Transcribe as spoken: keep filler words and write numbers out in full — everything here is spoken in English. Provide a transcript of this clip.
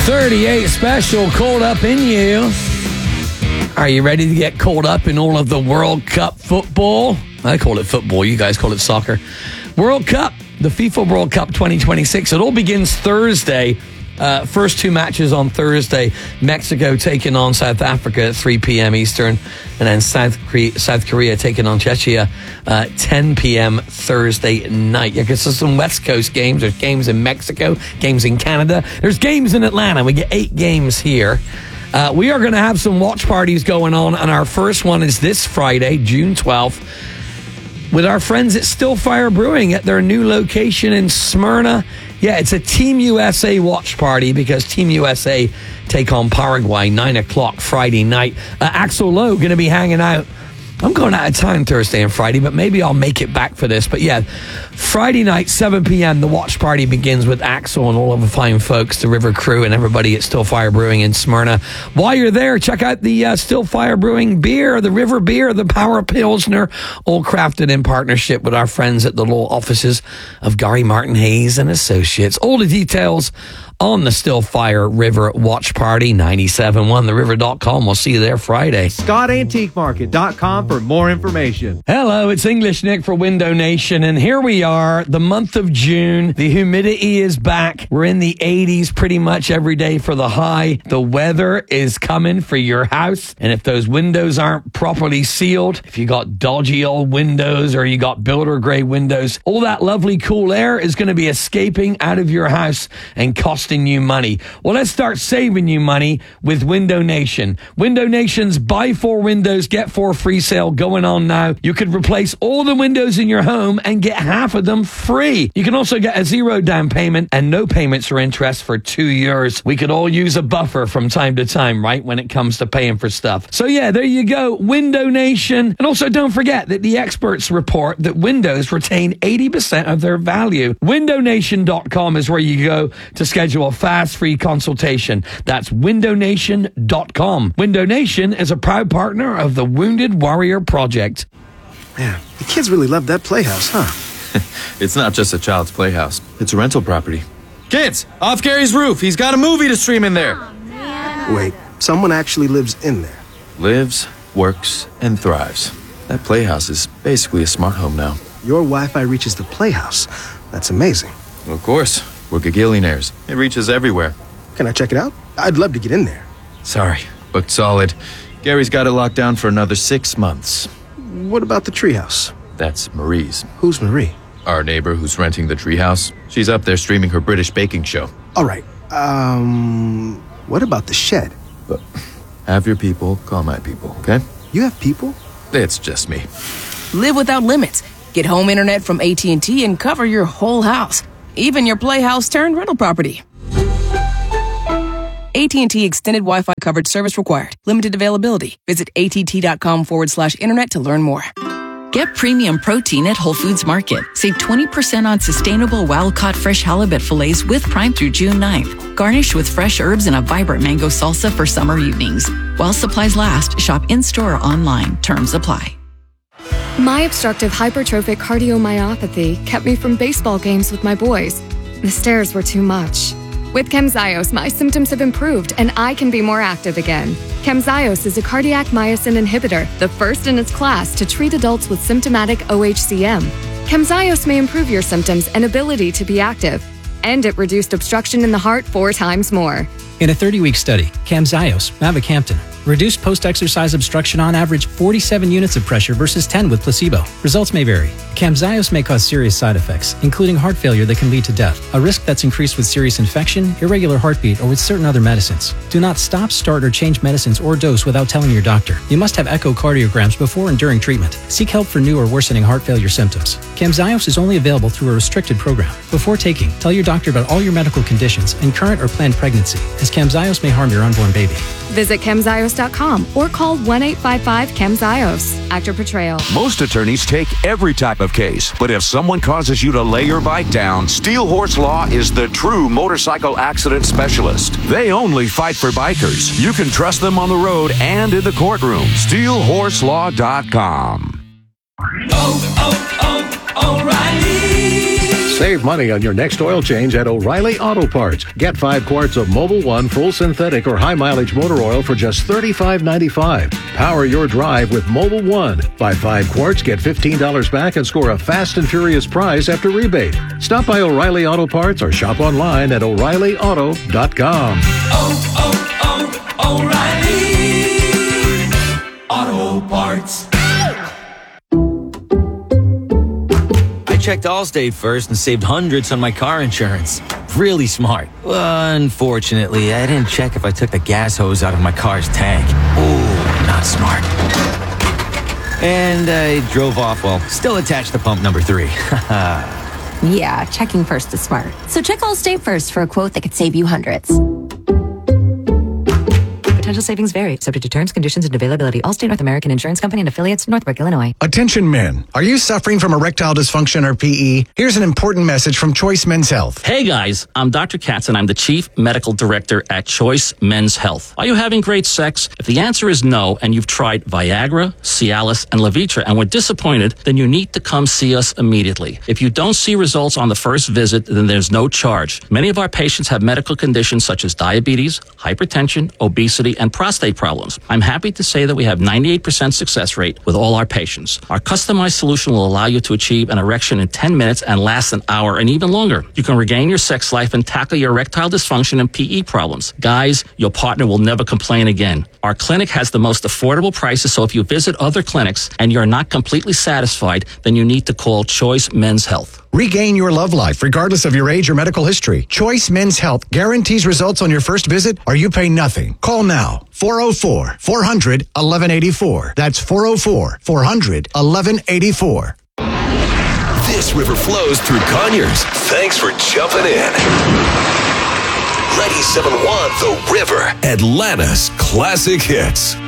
thirty-eight special, caught up in you. Are you ready to get caught up in all of the World Cup football? I call it football. You guys call it soccer. World Cup, the FIFA World Cup twenty twenty-six. It all begins Thursday. Uh, first two matches on Thursday. Mexico taking on South Africa at three p.m. Eastern. And then South Korea, South Korea taking on Czechia uh, ten p.m. Thursday night. Yeah, because there's some West Coast games. There's games in Mexico, games in Canada. There's games in Atlanta. We get eight games here. Uh, we are going to have some watch parties going on. And our first one is this Friday, June twelfth. With our friends at Stillfire Brewing at their new location in Smyrna. Yeah, it's a Team U S A watch party because Team U S A take on Paraguay, nine o'clock Friday night. Uh, Axel Lowe going to be hanging out. I'm going out of town Thursday and Friday, but maybe I'll make it back for this. But yeah, Friday night, seven p.m., the watch party begins with Axel and all of the fine folks, the River Crew and everybody at Stillfire Brewing in Smyrna. While you're there, check out the uh, Stillfire Brewing beer, the River Beer, the Power Pilsner, all crafted in partnership with our friends at the law offices of Gary Martin Hayes and Associates. All the details on the Stillfire River Watch Party, ninety-seven point one the river dot com. We'll see you there Friday. Scott Antique Market dot com for more information. Hello, it's English Nick for Window Nation, and here we are, the month of June. The humidity is back. We're in the eighties pretty much every day for the high. The weather is coming for your house, and if those windows aren't properly sealed, if you got dodgy old windows or you got builder gray windows, all that lovely cool air is going to be escaping out of your house and costing you money. Well, let's start saving you money with Window Nation. Window Nation's buy four windows, get four free sale going on now. You could replace all the windows in your home and get half of them free. You can also get a zero down payment and no payments or interest for two years. We could all use a buffer from time to time, right, when it comes to paying for stuff. So yeah, there you go, Window Nation. And also don't forget that the experts report that windows retain eighty percent of their value. window nation dot com is where you go to schedule a fast free consultation. That's window nation dot com. Window Nation is a proud partner of the Wounded Warrior Project. Man, the kids really love that playhouse, huh? It's not just a child's playhouse. It's a rental property. Kids, off Gary's roof. He's got a movie to stream in there. Oh, wait, someone actually lives in there. Lives, works, and thrives. That playhouse is basically a smart home now. Your Wi-Fi reaches the playhouse. That's amazing. Of course. We're gagillionaires. It reaches everywhere. Can I check it out? I'd love to get in there. Sorry, booked solid. Gary's got it locked down for another six months. What about the treehouse? That's Marie's. Who's Marie? Our neighbor who's renting the treehouse. She's up there streaming her British baking show. All right. Um, what about the shed? But have your people call my people, okay? You have people? It's just me. Live without limits. Get home internet from A T and T and cover your whole house. Even your playhouse turned rental property. A T and T Extended Wi-Fi coverage service required. Limited availability. Visit att.com forward slash internet to learn more. Get premium protein at Whole Foods Market. Save twenty percent on sustainable wild-caught fresh halibut fillets with Prime through June ninth. Garnished with fresh herbs and a vibrant mango salsa for summer evenings. While supplies last, shop in-store or online. Terms apply. My obstructive hypertrophic cardiomyopathy kept me from baseball games with my boys. The stairs were too much. With Camzyos, my symptoms have improved and I can be more active again. Camzyos is a cardiac myosin inhibitor, the first in its class to treat adults with symptomatic O H C M. Camzyos may improve your symptoms and ability to be active, and it reduced obstruction in the heart four times more. In a thirty-week study, Camzyos, mavacamten, reduced post-exercise obstruction on average forty-seven units of pressure versus ten with placebo. Results may vary. Camzyos may cause serious side effects, including heart failure that can lead to death, a risk that's increased with serious infection, irregular heartbeat, or with certain other medicines. Do not stop, start, or change medicines or dose without telling your doctor. You must have echocardiograms before and during treatment. Seek help for new or worsening heart failure symptoms. Camzyos is only available through a restricted program. Before taking, tell your doctor about all your medical conditions and current or planned pregnancy, as Camzyos may harm your unborn baby. Visit camzyos dot com or call one eight five five camzyos. Actor portrayal. Most attorneys take every type of case, but if someone causes you to lay your bike down, Steel Horse Law is the true motorcycle accident specialist. They only fight for bikers. You can trust them on the road and in the courtroom. steel horse law dot com. Oh, oh, oh, O'Reilly. Save money on your next oil change at O'Reilly Auto Parts. Get five quarts of Mobil one full synthetic or high mileage motor oil for just thirty-five ninety-five. Power your drive with Mobil one. Buy five quarts, get fifteen dollars back, and score a fast and furious prize after rebate. Stop by O'Reilly Auto Parts or shop online at O'Reilly Auto dot com. Oh, oh, oh, O'Reilly Auto Parts. I checked Allstate first and saved hundreds on my car insurance. Really smart. Unfortunately, I didn't check if I took the gas hose out of my car's tank. Ooh, not smart. And I drove off while still attached to pump number three. Yeah, checking first is smart. So check Allstate first for a quote that could save you hundreds. Potential savings vary, subject to terms, conditions, and availability. Allstate North American Insurance Company and affiliates, Northbrook, Illinois. Attention men. Are you suffering from erectile dysfunction or P E? Here's an important message from Choice Men's Health. Hey guys, I'm Doctor Katz and I'm the Chief Medical Director at Choice Men's Health. Are you having great sex? If the answer is no and you've tried Viagra, Cialis, and Levitra and were disappointed, then you need to come see us immediately. If you don't see results on the first visit, then there's no charge. Many of our patients have medical conditions such as diabetes, hypertension, obesity, and prostate problems. I'm happy to say that we have ninety-eight percent success rate with all our patients. Our customized solution will allow you to achieve an erection in ten minutes and last an hour and even longer. You can regain your sex life and tackle your erectile dysfunction and P E problems. Guys, your partner will never complain again. Our clinic has the most affordable prices, so if you visit other clinics and you're not completely satisfied, then you need to call Choice Men's Health. Regain your love life regardless of your age or medical history. Choice Men's Health guarantees results on your first visit or you pay nothing. Call now. four oh four, four hundred, eleven eighty-four. That's four oh four, four hundred, eleven eighty-four. This river flows through Conyers. Thanks for jumping in. ninety-seven point one The River, Atlanta's classic hits.